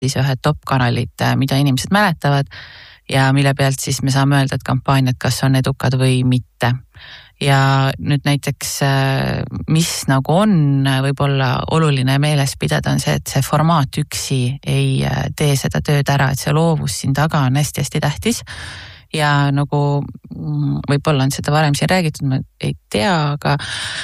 siis ühed top-kanalid, mida inimesed mäletavad ja mille pealt siis me saame öelda, et kampaaniad kas on edukad või mitte. Ja nüüd näiteks, mis nagu on võib-olla oluline meeles pidada, on see, et see formaat üksi ei tee seda tööd ära, et see loovus siin taga on hästi-hästi tähtis. Ja nagu võib-olla on seda varem siin räägitud, ma ei tea, aga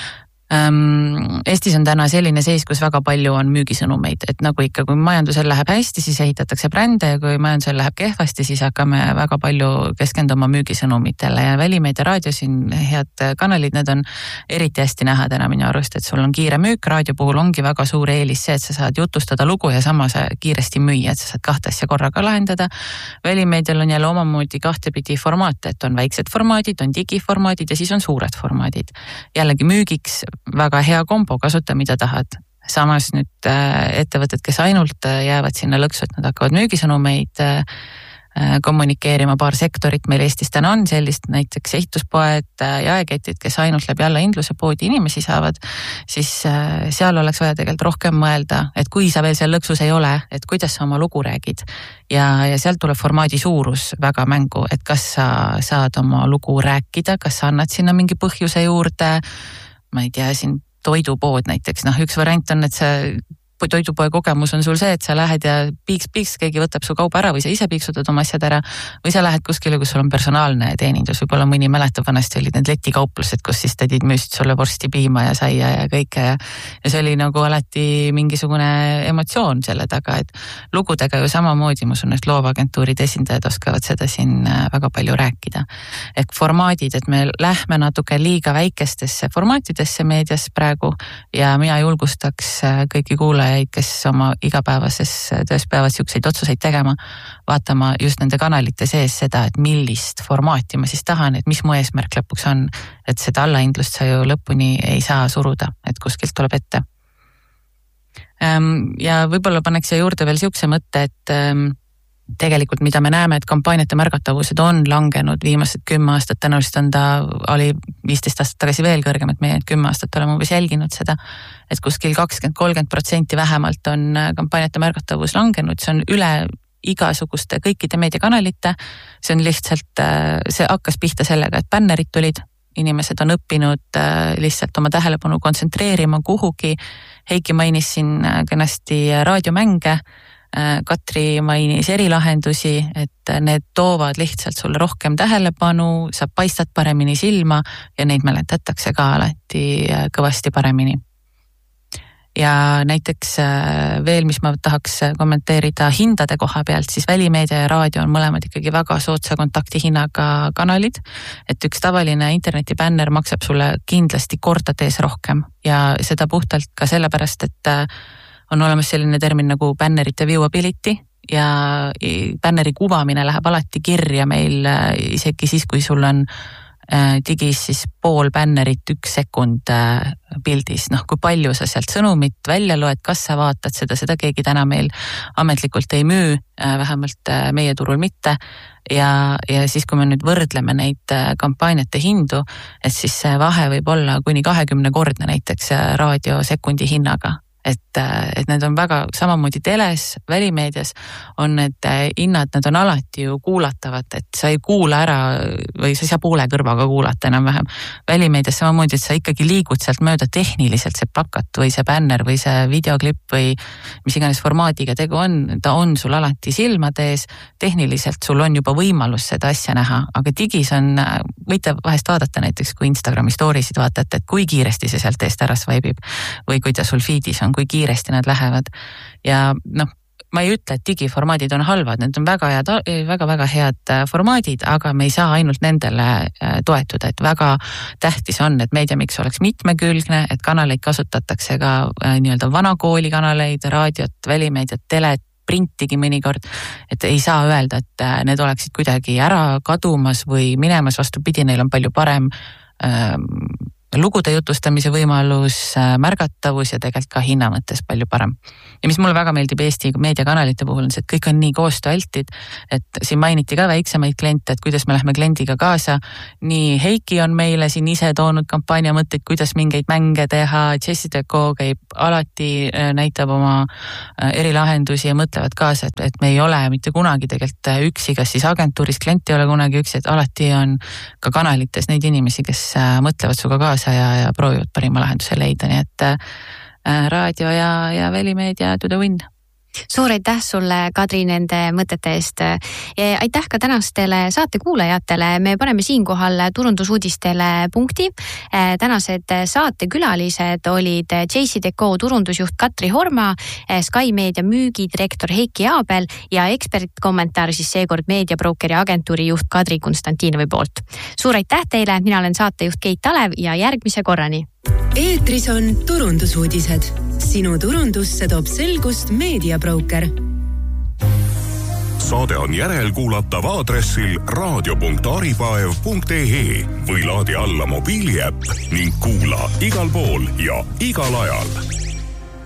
Eestis on täna selline seis, kus väga palju on müügisõnumeid, et nagu ikka, kui majandusel läheb hästi, siis ehitatakse brände ja kui majandusel läheb kehvasti, siis hakkame väga palju keskenduma müügisõnumitele ja välimeedia raadio siin head kanalid, need on eriti hästi näha täna minu arust, et sul on kiire müük, raadio puhul ongi väga suur eelis see, et sa saad jutustada lugu ja samas kiiresti müüa, et sa saad kahte asja korraga lahendada. Välimeedial on jälle omamoodi kahtepidi formaate, et on väiksed formaadid, on digiformaadid ja siis on suured formaadid. Jällegi müügiks väga hea kombo, kasuta mida tahad. Samas nüüd ettevõtted, kes ainult jäävad sinna lõksu, et nad hakkavad müügisõnumeid kommunikeerima, paar sektorit meil Eestis täna on sellist, näiteks ehituspoed, jaeketid, kes ainult läbi allahindluse poodi inimesi saavad, siis seal oleks vaja tegelikult rohkem mõelda, et kui sa veel seal lõksus ei ole, et kuidas sa oma lugu räägid. Ja sealt tuleb formaadi suurus väga mängu, et kas sa saad oma lugu rääkida, kas sa annad sinna mingi põhjuse juurde, ma ei tea, siin toidupood näiteks, üks variant on, et see toidupoe kogemus on sul see, et sa lähed ja piiks, keegi võtab su kauba ära või sa ise piiksutad oma asjad ära või sa lähed kuskile, kus sul on personaalne teenindus, võib-olla mõni mäletab vanasti olid need letikauplused, kus siis tädid müüsid sulle vorsti, piima ja saia ja kõike ja see oli nagu alati mingisugune emotsioon selle taga, et lugudega ju samamoodi, ma usun, et loovagentuurid esindajad oskavad seda siin väga palju rääkida. Ehk formaadid, et me lähme natuke liiga väikestesse formaatidesse meedias praegu ja mina julgustaks kõiki kuulajaid, kes oma igapäevases töös peavad siukseid otsuseid tegema, vaatama just nende kanalite sees seda, et millist formaati ma siis tahan, et mis mu eesmärk lõpuks on, et seda allahindlust sa ju lõpuni ei saa suruda, et kuskilt tuleb ette. Ja võib-olla paneks siia juurde veel siukse mõtte, et tegelikult mida me näeme, et kampaaniate märgatavused on langenud viimased 10 aastat, tõenäoliselt on ta oli 15 aastat tagasi veel kõrgem, et meie 10 aastat oleme umbes jälginud seda, et kuskil 20-30% vähemalt on kampaaniate märgatavus langenud, see on üle igasuguste kõikide meediakanalite, see on lihtsalt, see hakkas pihta sellega, et bännerid tulid, inimesed on õppinud lihtsalt oma tähelepanu kontsentreerima kuhugi, Heiki mainis siin kenasti raadiomänge, Katri mainis erilahendusi, et need toovad lihtsalt sulle rohkem tähelepanu, sa paistad paremini silma ja neid mäletatakse ka alati kõvasti paremini. Ja näiteks veel, mis ma tahaks kommenteerida hindade koha pealt, siis välimeedia ja raadio on mõlemad ikkagi väga soodsa kontaktihinnaga kanalid, et üks tavaline internetibänner maksab sulle kindlasti kordades rohkem ja seda puhtalt ka sellepärast, et on olemas selline termin nagu bännerite viewability ja bänneri kuvamine läheb alati kirja meil isegi siis, kui sul on digis siis pool bännerit 1 sekund pildis. Kui palju sa sealt sõnumit välja loed, kas sa vaatad seda keegi täna meil ametlikult ei müü, vähemalt meie turul mitte. Ja siis, kui me nüüd võrdleme neid kampaaniate hindu, et siis see vahe võib olla kuni 20-kordne näiteks raadio sekundi hinnaga. Et need on väga samamoodi teles, välimeedias on need hinnad, nad on alati ju kuulatavad, et sa ei kuula ära või sa ei saa poole kõrvaga kuulata enam vähem. Välimeedias samamoodi, et sa ikkagi liigud sealt mööda tehniliselt see plakat või see bänner või see videoklipp või mis iganes formaadiga tegu on, ta on sul alati silmade ees, tehniliselt sul on juba võimalus seda asja näha, aga digis on, võite vahest vaadata näiteks, kui Instagrami storiesid vaatate, et kui kiiresti see sealt eest ära swipe'ib või kui ta sul feedis on, kui kiiresti nad lähevad. Ja ma ei ütle, et digiformaadid on halvad, need on väga head formaadid, aga me ei saa ainult nendele toetuda, et väga tähtis on, et meediamix oleks mitmekülgne, et kanaleid kasutatakse ka nii-öelda vanakooli kanaleid, raadiot, välimeediat, telet, printigi mõnikord, et ei saa öelda, et need oleksid kuidagi ära kadumas või minemas, vastupidi, neil on palju parem lugude jutustamise võimalus, märgatavus ja tegelikult ka hinna mõttes palju parem. Ja mis mulle väga meeldib Eesti meediakanalite puhul on see, et kõik on nii koostööaltid, et siin mainiti ka väiksemaid kliente, et kuidas me lähme kliendiga kaasa. Nii Heiki on meile siin ise toonud kampaania mõtteid, kuidas mingeid mänge teha, Jessie Deco käib alati, näitab oma erilahendusi ja mõtlevad kaasa, et me ei ole mitte kunagi tegelikult üksi, kas siis agentuuris klient ei ole kunagi üksi, et alati on ka kanalites neid inimesi, kes mõtlevad suga kaasa ja proovivad parima lahenduse leida, nii et raadio ja välimeedia to the win. Suur aitäh sulle, Kadri, nende mõtete eest. Aitäh ka tänastele saate kuulajatele. Me paneme siinkohal turundusuudistele punkti. Tänased saatekülalised olid Jessie Deco turundusjuht Katri Horma, Sky Media müügidirektor Heiki Aabel ja ekspertkommentaar siis seekord meediabrokeri agentuuri juht Kadri Konstantinovi poolt. Suur aitäh teile, mina olen saatejuht Keit Talev ja järgmise korrani. Eetris on turundusuudised. Sinu turundusse toob selgust meediabroker. Saade on järelkuulatav aadressil radio.aripaev.ee või laadi alla mobiiliäpp ning kuula igal pool ja igal ajal.